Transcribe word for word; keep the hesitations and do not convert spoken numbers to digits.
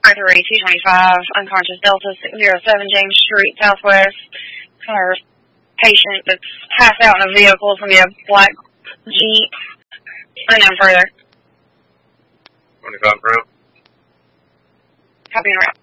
five three two twenty-five, unconscious Delta six zero seven James Street, Southwest. Our patient that's passed out in a vehicle. It's going to be a black Jeep. Unknown further. twenty-five, bro. Copy and route.